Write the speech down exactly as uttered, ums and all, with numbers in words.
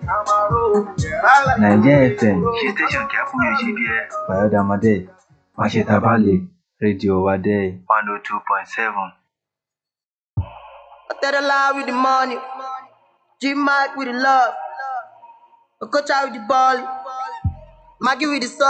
Nigeria F M ṣe station kí á fún yóò ṣe bí ẹ Bayọ̀dàmọ́dé Máṣetàbálẹ̀ rédíò Wádé one oh two point seven. Otedala with the money, G Mike with the love, Okocha with the ball, Maggie with the song.